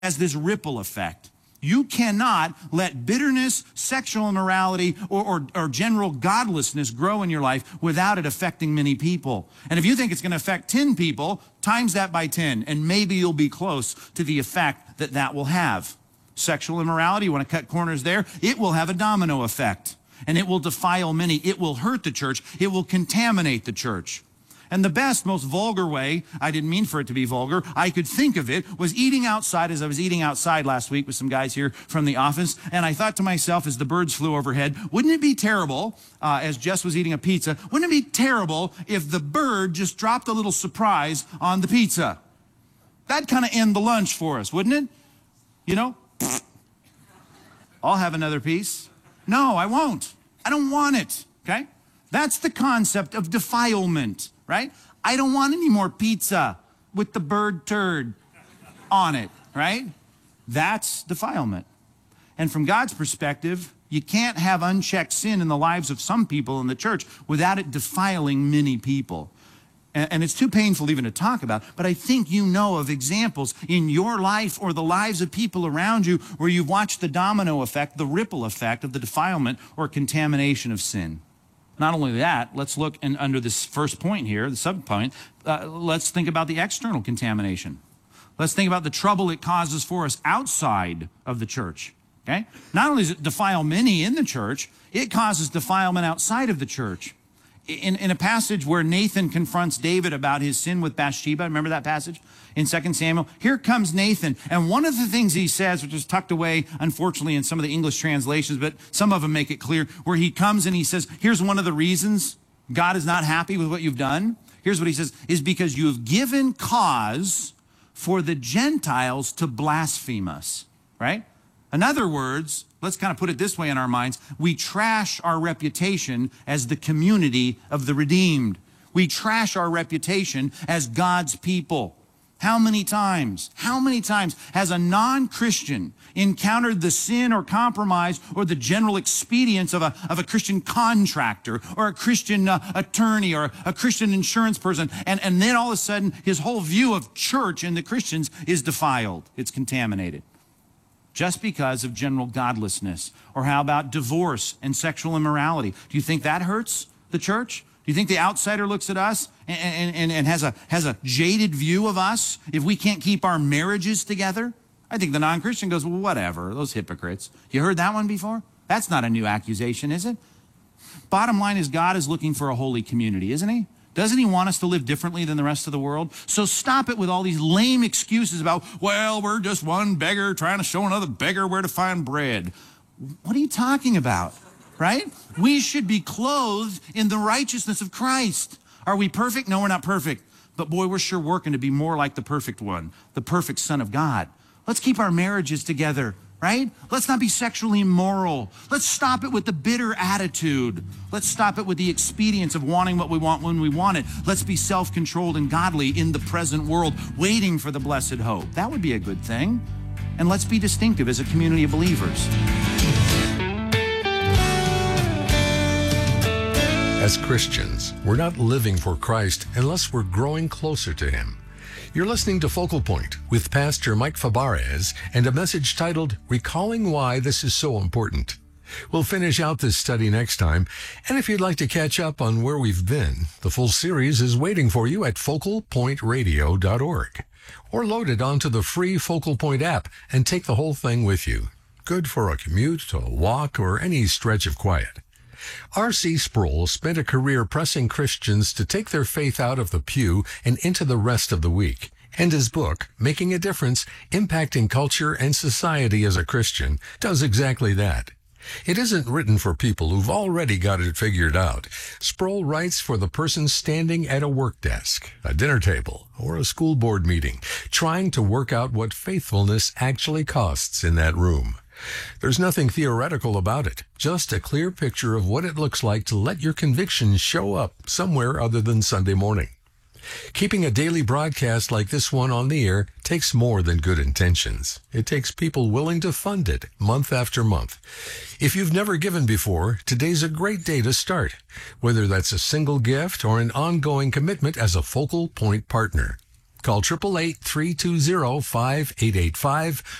has this ripple effect. You cannot let bitterness, sexual immorality, or general godlessness grow in your life without it affecting many people. And if you think it's going to affect 10 people, times that by 10, and maybe you'll be close to the effect that that will have. Sexual immorality, you want to cut corners there? It will have a domino effect, and it will defile many. It will hurt the church. It will contaminate the church. And the best, most vulgar way, I didn't mean for it to be vulgar, I could think of it, was eating outside. As I was eating outside last week with some guys here from the office, and I thought to myself as the birds flew overhead, wouldn't it be terrible, as Jess was eating a pizza, wouldn't it be terrible if the bird just dropped a little surprise on the pizza? That'd kind of end the lunch for us, wouldn't it? You know, I'll have another piece. No, I won't. I don't want it, okay? That's the concept of defilement. Right? I don't want any more pizza with the bird turd on it, right? That's defilement. And from God's perspective, you can't have unchecked sin in the lives of some people in the church without it defiling many people. And it's too painful even to talk about, but I think you know of examples in your life or the lives of people around you where you've watched the domino effect, the ripple effect of the defilement or contamination of sin. Not only that, let's look under this first point here, the sub-point, let's think about the external contamination. Let's think about the trouble it causes for us outside of the church, okay? Not only does it defile many in the church, it causes defilement outside of the church. In a passage where Nathan confronts David about his sin with Bathsheba, remember that passage in 2 Samuel? Here comes Nathan, and one of the things he says, which is tucked away, unfortunately, in some of the English translations, but some of them make it clear, where he comes and he says, here's one of the reasons God is not happy with what you've done. Here's what he says, is because you have given cause for the Gentiles to blaspheme us, right? In other words, let's kind of put it this way in our minds. We trash our reputation as the community of the redeemed. We trash our reputation as God's people. How many times has a non-Christian encountered the sin or compromise or the general expedience of a Christian contractor or a Christian attorney or a Christian insurance person, and then all of a sudden his whole view of church and the Christians is defiled. It's contaminated. Just because of general godlessness. Or how about divorce and sexual immorality? Do you think that hurts the church? Do you think the outsider looks at us and has a jaded view of us if we can't keep our marriages together? I think the non-Christian goes, well, whatever, those hypocrites. You heard that one before? That's not a new accusation, is it? Bottom line is God is looking for a holy community, isn't he? Doesn't he want us to live differently than the rest of the world? So stop it with all these lame excuses about, well, we're just one beggar trying to show another beggar where to find bread. What are you talking about, right? We should be clothed in the righteousness of Christ. Are we perfect? No, we're not perfect. But boy, we're sure working to be more like the perfect one, the perfect Son of God. Let's keep our marriages together, right? Let's not be sexually immoral. Let's stop it with the bitter attitude. Let's stop it with the expedience of wanting what we want when we want it. Let's be self-controlled and godly in the present world, waiting for the blessed hope. That would be a good thing. And let's be distinctive as a community of believers. As Christians, we're not living for Christ unless we're growing closer to Him. You're listening to Focal Point with Pastor Mike Fabarez and a message titled, Recalling Why This Is So Important. We'll finish out this study next time, and if you'd like to catch up on where we've been, the full series is waiting for you at focalpointradio.org. Or load it onto the free Focal Point app and take the whole thing with you. Good for a commute, a walk, or any stretch of quiet. R.C. Sproul spent a career pressing Christians to take their faith out of the pew and into the rest of the week. And his book, Making a Difference, Impacting Culture and Society as a Christian, does exactly that. It isn't written for people who've already got it figured out. Sproul writes for the person standing at a work desk, a dinner table, or a school board meeting, trying to work out what faithfulness actually costs in that room. There's nothing theoretical about it, just a clear picture of what it looks like to let your convictions show up somewhere other than Sunday morning. Keeping a daily broadcast like this one on the air takes more than good intentions. It takes people willing to fund it month after month. If you've never given before, today's a great day to start, whether that's a single gift or an ongoing commitment as a Focal Point partner. Call 888-320-5885